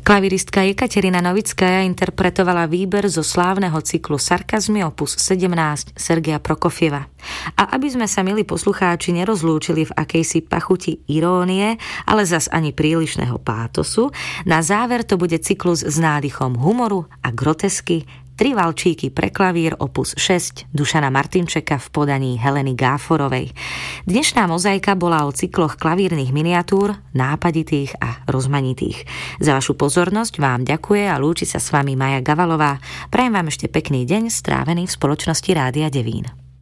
Klaviristka Jekaterina Novickaja interpretovala výber zo slávneho cyklu Sarkazmy opus 17 Sergeja Prokofieva. A aby sme sa, milí poslucháči, nerozlúčili v akejsi pachuti irónie, ale zas ani prílišného pátosu, na záver to bude cyklus s nádychom humoru a grotesky 3 valčíky pre klavír opus 6 Dušana Martinčeka v podaní Heleny Gáforovej. Dnešná mozaika bola o cykloch klavírnych miniatúr, nápaditých a rozmanitých. Za vašu pozornosť vám ďakuje a lúči sa s vami Maja Gavalová. Prajem vám ešte pekný deň strávený v spoločnosti Rádia Devín.